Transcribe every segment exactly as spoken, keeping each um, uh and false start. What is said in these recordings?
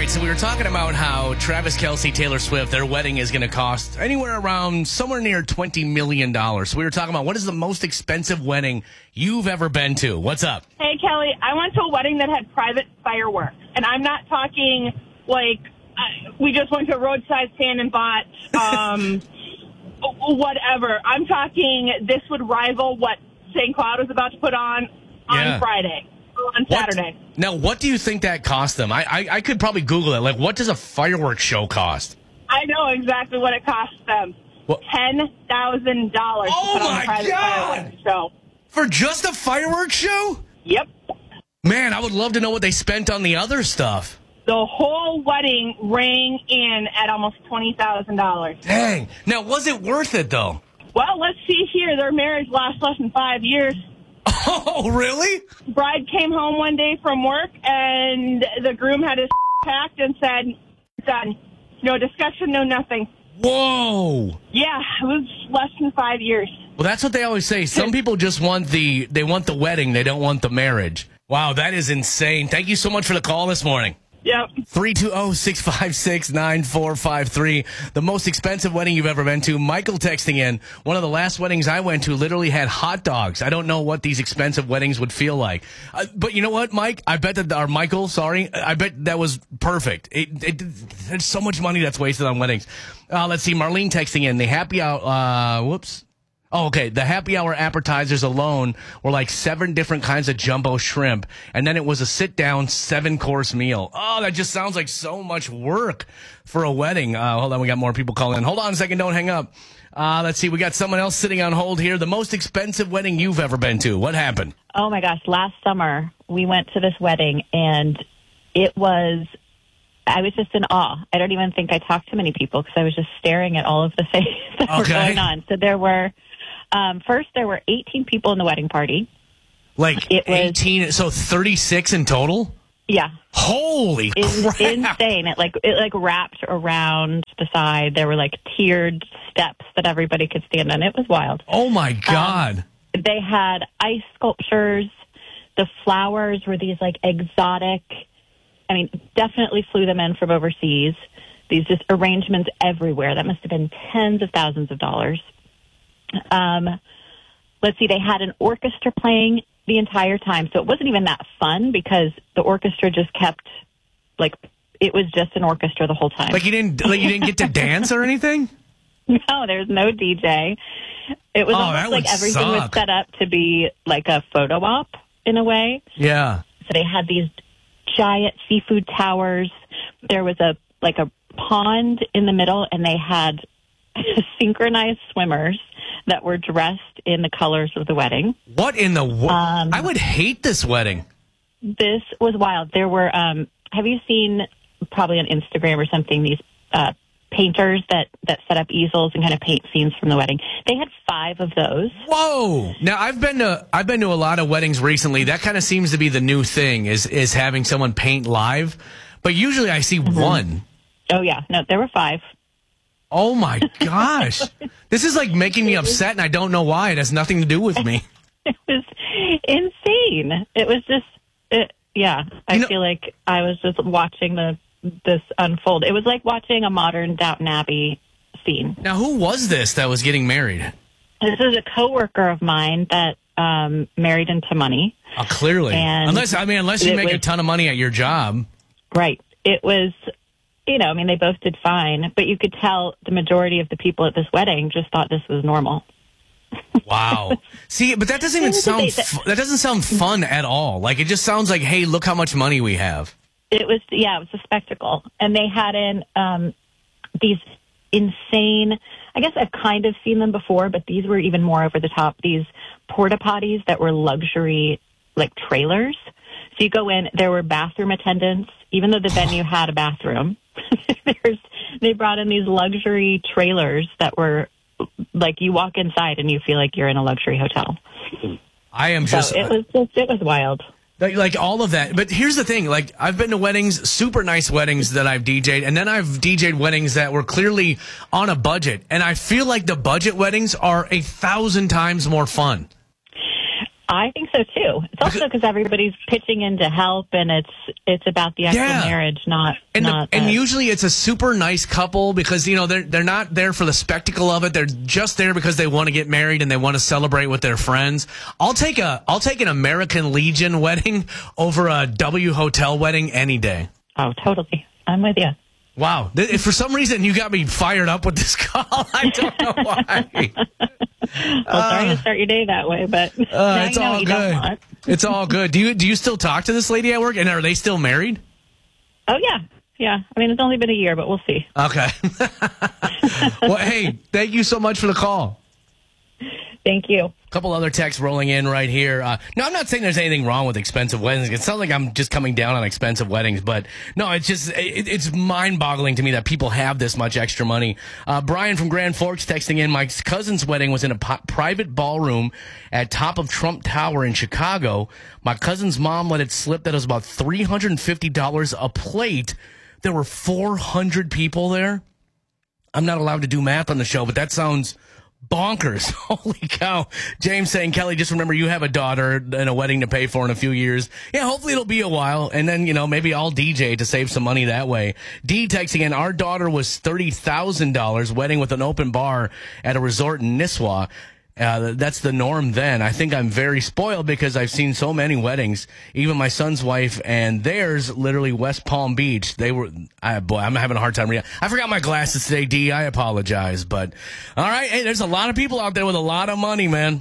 right, so we were talking about how Travis Kelce, Taylor Swift, their wedding is going to cost anywhere around somewhere near twenty million dollars. So we were talking about what is the most expensive wedding you've ever been to. What's up? Hey, Kelly, I went to a wedding that had private fireworks. And I'm not talking like uh, we just went to a roadside stand and bought um, whatever. I'm talking this would rival what Saint Cloud was about to put on on Yeah. Friday. On Saturday. What? Now, what do you think that cost them? I, I I could probably Google it. Like, what does a fireworks show cost? I know exactly what it costs them. What? ten thousand dollars Oh, to put on my a private God! fireworks show. For just a fireworks show? Yep. Man, I would love to know what they spent on the other stuff. The whole wedding rang in at almost twenty thousand dollars. Dang. Now, was it worth it, though? Well, let's see here. Their marriage lasts less than five years. Oh, really? Bride came home one day from work, and the groom had his packed and said, done. No discussion, no nothing. Whoa. Yeah, it was less than five years. Well, that's what they always say. Some people just want the they want the wedding. They don't want the marriage. Wow, that is insane. Thank you so much for the call this morning. Yep. three two zero, six five six, nine four five three. The most expensive wedding you've ever been to. Michael texting in. One of the last weddings I went to literally had hot dogs. I don't know what these expensive weddings would feel like. Uh, but you know what, Mike? I bet that, or Michael, sorry. I bet that was perfect. It, it, there's so much money that's wasted on weddings. Uh, let's see. Marlene texting in. The happy hour, uh, whoops. Oh, okay. The happy hour appetizers alone were like seven different kinds of jumbo shrimp. And then it was a sit-down seven-course meal. Oh, that just sounds like so much work for a wedding. Uh, hold on. We got more people calling in. Hold on a second. Don't hang up. Uh, let's see. We got someone else sitting on hold here. The most expensive wedding you've ever been to. What happened? Oh, my gosh. Last summer, we went to this wedding, and it was... I was just in awe. I don't even think I talked to many people because I was just staring at all of the things that Okay. were going on. So there were... Um, first, there were eighteen people in the wedding party. Like It was- eighteen, so thirty-six in total? Yeah, Holy in, crap. insane. It like it like wrapped around the side. There were like tiered steps that everybody could stand on. It was wild. Oh, my God. They had ice sculptures. The flowers were these like exotic. I mean, definitely flew them in from overseas. These just arrangements everywhere. That must have been tens of thousands of dollars. Um, let's see, they had an orchestra playing the entire time. So it wasn't even that fun because the orchestra just kept, like, it was just an orchestra the whole time. Like you didn't, like you didn't get to dance or anything? No, there's no D J. It was Oh, that almost would like everything was suck. set up to be like a photo op in a way. Yeah. So they had these giant seafood towers. There was a, like a pond in the middle, and they had synchronized swimmers that were dressed in the colors of the wedding. What in the world? Um, I would hate this wedding. This was wild. There were, um, have you seen probably on Instagram or something, these uh, painters that, that set up easels and kind of paint scenes from the wedding? They had five of those. Whoa! Now I've been to I've been to a lot of weddings recently. That kind of seems to be the new thing is is having someone paint live. But usually I see Mm-hmm. one. Oh, yeah. No, there were five. Oh my gosh! This is like making me upset, and I don't know why. It has nothing to do with me. It was insane. It was just, it, yeah. I You know- feel like I was just watching the this unfold. It was like watching a modern Downton Abbey scene. Now, who was this that was getting married? This is a coworker of mine that um, married into money. Oh, clearly, And unless I mean, unless you it make a was- ton of money at your job. Right. It was, you know, I mean, they both did fine, but you could tell the majority of the people at this wedding just thought this was normal. Wow. See, but that doesn't even It was a sound date that- fu- that doesn't sound fun at all. Like it just sounds like, hey, look how much money we have. It was, yeah, it was a spectacle. And they had in um, these insane, I guess I've kind of seen them before, but these were even more over the top. These porta potties that were luxury, like trailers. So you go in, there were bathroom attendants, even though the venue had a bathroom. There's, they brought in these luxury trailers that were like you walk inside and you feel like you're in a luxury hotel. I am just so it was just, it was wild. Like, like all of that. But here's the thing. Like, I've been to weddings, super nice weddings that I've D J'd, and then I've D J'd weddings that were clearly on a budget. And I feel like the budget weddings are a thousand times more fun. I think so too. It's also because everybody's pitching in to help, and it's it's about the actual Yeah. marriage, not And, not. the, and the- usually it's a super nice couple because, you know, they're they're not there for the spectacle of it. They're just there because they want to get married and they want to celebrate with their friends. I'll take a I'll take an American Legion wedding over a W Hotel wedding any day. Oh, totally. I'm with you. Wow. Th- For some reason, you got me fired up with this call. I don't know why. Well, sorry to start your day that way, but Uh, now it's you know all what you don't good. want. It's all good. Do you do you still talk to this lady at work? And are they still married? Oh yeah, yeah. I mean, it's only been a year, but we'll see. Okay. Well, hey, thank you so much for the call. Thank you. A couple other texts rolling in right here. Uh, no, I'm not saying there's anything wrong with expensive weddings. It sounds like I'm just coming down on expensive weddings, but no, it's just it, it's mind-boggling to me that people have this much extra money. Uh, Brian from Grand Forks texting in, my cousin's wedding was in a po- private ballroom at top of Trump Tower in Chicago. My cousin's mom let it slip that it was about three hundred fifty dollars a plate. There were four hundred people there. I'm not allowed to do math on the show, but that sounds bonkers. Holy cow. James saying, Kelly, just remember you have a daughter and a wedding to pay for in a few years. Yeah, hopefully it'll be a while. And then, you know, maybe I'll D J to save some money that way. D texting in, our daughter was thirty thousand dollars wedding with an open bar at a resort in Nisswa. Uh, that's the norm then. I think I'm very spoiled because I've seen so many weddings. Even my son's wife and theirs, literally West Palm Beach. They were, I, boy, I'm having a hard time reading. I forgot my glasses today, D. I apologize. But, all right, hey, there's a lot of people out there with a lot of money, man.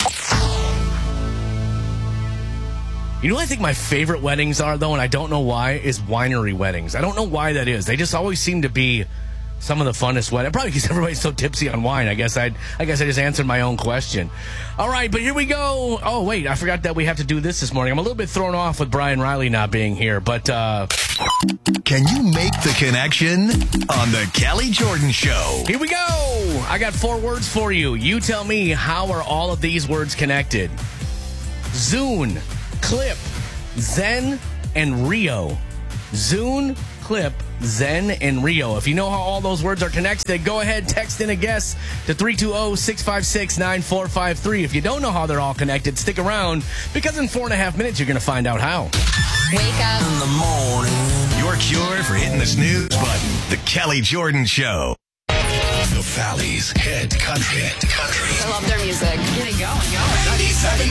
You know what I think my favorite weddings are, though, and I don't know why, is winery weddings. I don't know why that is. They just always seem to be some of the funnest weddings. Probably because everybody's so tipsy on wine. I guess I I guess I just answered my own question. All right, but here we go. Oh, wait, I forgot that we have to do this this morning. I'm a little bit thrown off with Brian Riley not being here, but uh Can you make the connection on the Kelly Jordan Show? here we go. I got four words for you. You tell me, how are all of these words connected? Zune, Clip, Zen, and Rio. Zune, Clip, Zen, and Rio. If you know how all those words are connected, go ahead, text in a guess to three two zero, six five six, nine four five three. If you don't know how they're all connected, stick around, because in four and a half minutes, you're going to find out how. Wake up. In the morning. Your cure for hitting the snooze button. The Kelly Jordan Show. The Valley's hit country. Hit country. I love their music. Get it going, going. ninety-seven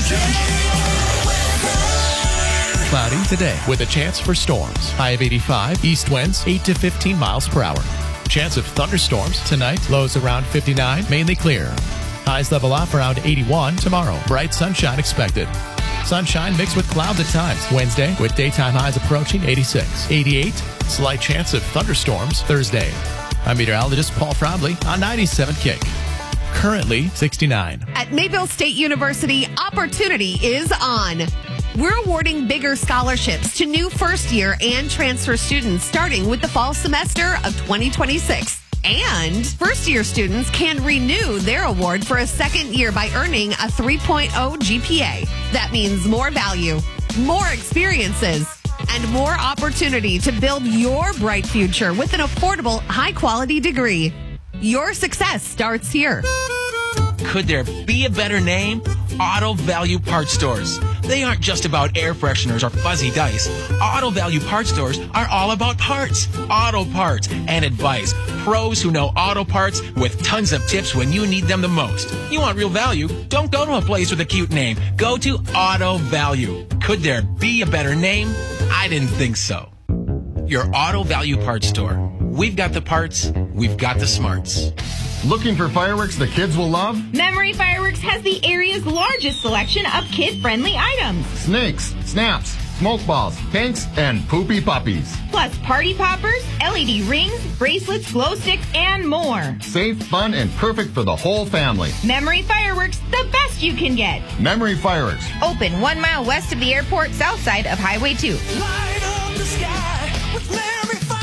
Cloudy today with a chance for storms. High of eighty-five, east winds eight to fifteen miles per hour. Chance of thunderstorms tonight, lows around fifty-nine, mainly clear. Highs level off around eighty-one tomorrow. Bright sunshine expected. Sunshine mixed with clouds at times. Wednesday with daytime highs approaching eighty-six. eighty-eight, slight chance of thunderstorms Thursday. I'm meteorologist Paul Frobley on ninety-seven Kick. Currently sixty-nine. At Mayville State University, opportunity is on. We're awarding bigger scholarships to new first-year and transfer students starting with the fall semester of twenty twenty-six. And first-year students can renew their award for a second year by earning a three point oh G P A. That means more value, more experiences, and more opportunity to build your bright future with an affordable, high-quality degree. Your success starts here. Could there be a better name? Auto Value Parts Stores. They aren't just about air fresheners or fuzzy dice. Auto Value Parts Stores are all about parts, auto parts, and advice. Pros who know auto parts with tons of tips when you need them the most. You want real value? Don't go to a place with a cute name. Go to Auto Value. Could there be a better name? I didn't think so. Your Auto Value Parts Store. We've got the parts. We've got the smarts. Looking for fireworks the kids will love? Memory Fireworks has the area's largest selection of kid-friendly items. Snakes, snaps, smoke balls, pinks, and poopy puppies. Plus party poppers, L E D rings, bracelets, glow sticks, and more. Safe, fun, and perfect for the whole family. Memory Fireworks, the best you can get. Memory Fireworks. Open one mile west of the airport, south side of Highway two. Light up the sky with Memory Fireworks.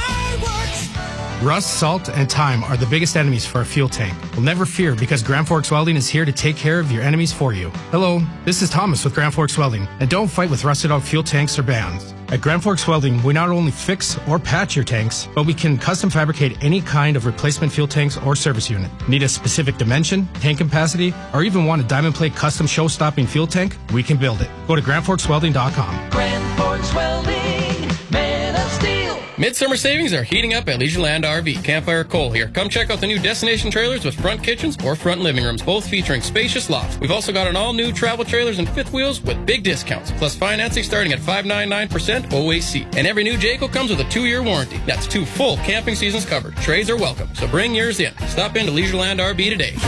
Rust, salt, and time are the biggest enemies for a fuel tank. Well, never fear, because Grand Forks Welding is here to take care of your enemies for you. Hello, this is Thomas with Grand Forks Welding, and don't fight with rusted out fuel tanks or bands. At Grand Forks Welding, we not only fix or patch your tanks, but we can custom fabricate any kind of replacement fuel tanks or service unit. Need a specific dimension, tank capacity, or even want a diamond plate custom show-stopping fuel tank? We can build it. Go to grand forks welding dot com. Grand Forks Welding, men of steel. Midsummer savings are heating up at Leisureland R V. Campfire Cole here. Come check out the new destination trailers with front kitchens or front living rooms, both featuring spacious lofts. We've also got an all-new travel trailers and fifth wheels with big discounts, plus financing starting at five point nine nine percent O A C. And every new Jayco comes with a two-year warranty. That's two full camping seasons covered. Trades are welcome, so bring yours in. Stop into Leisureland R V today.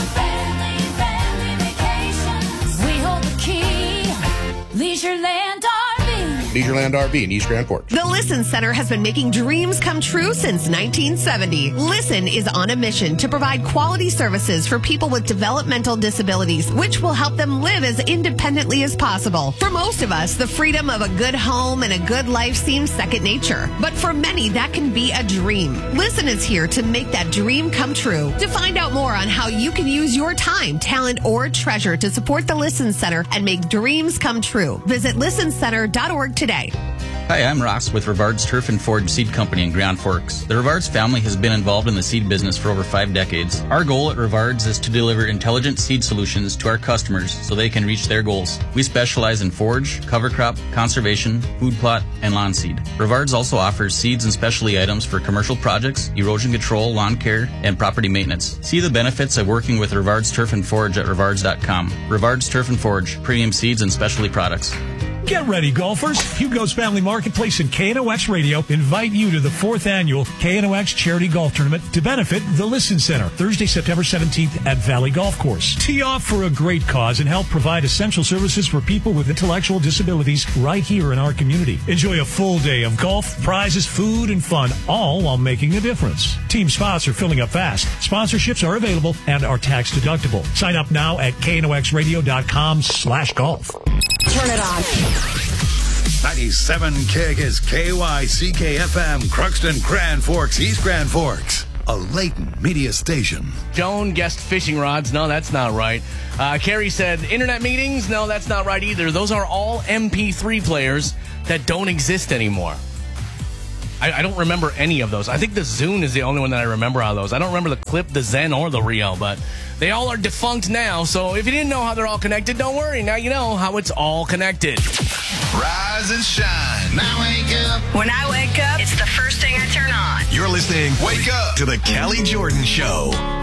We hold the key. Leisureland R V. Leisureland R V in East Grand Forks. The Listen Center has been making dreams come true since nineteen seventy. Listen is on a mission to provide quality services for people with developmental disabilities, which will help them live as independently as possible. For most of us, the freedom of a good home and a good life seems second nature. But for many, that can be a dream. Listen is here to make that dream come true. To find out more on how you can use your time, talent, or treasure to support the Listen Center and make dreams come true, visit listen center dot org today. Hi, I'm Ross with Rivard's Turf and Forge Seed Company in Grand Forks. The Rivard's family has been involved in the seed business for over five decades. Our goal at Rivard's is to deliver intelligent seed solutions to our customers so they can reach their goals. We specialize in forage, cover crop, conservation, food plot, and lawn seed. Rivard's also offers seeds and specialty items for commercial projects, erosion control, lawn care, and property maintenance. See the benefits of working with Rivard's Turf and Forge at rivards dot com. Rivard's Turf and Forge, premium seeds and specialty products. Get ready, golfers. Hugo's Family Marketplace and K N O X Radio invite you to the fourth annual K N O X Charity Golf Tournament to benefit the Listen Center, Thursday, September seventeenth at Valley Golf Course. Tee off for a great cause and help provide essential services for people with intellectual disabilities right here in our community. Enjoy a full day of golf, prizes, food, and fun, all while making a difference. Team spots are filling up fast. Sponsorships are available and are tax deductible. Sign up now at K N O X radio dot com slash golf. Turn it on. ninety-seven K is K Y C K F M, Crookston, Grand Forks, East Grand Forks. A latent media station. Joan guessed fishing rods. No, that's not right. Uh, Carrie said internet meetings. No, that's not right either. Those are all M P three players that don't exist anymore. I, I don't remember any of those. I think the Zune is the only one that I remember out of those. I don't remember the Clip, the Zen, or the Rio, but they all are defunct now. So if you didn't know how they're all connected, don't worry. Now you know how it's all connected. Rise and shine. Now wake up. When I wake up, it's the first thing I turn on. You're listening Wake Up to the Kelly Jordan Show.